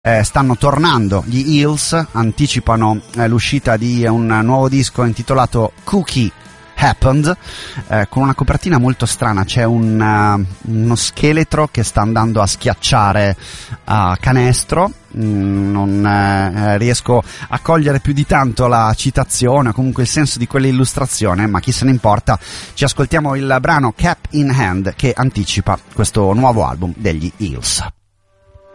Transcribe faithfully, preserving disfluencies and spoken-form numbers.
Eh, stanno tornando gli Eels, anticipano eh, l'uscita di un nuovo disco intitolato Cookie Happened, eh, con una copertina molto strana. C'è un, uh, uno scheletro che sta andando a schiacciare a canestro. Mm, non eh, riesco a cogliere più di tanto la citazione o comunque il senso di quell'illustrazione, ma chi se ne importa. Ci ascoltiamo il brano Cap in Hand che anticipa questo nuovo album degli Eels.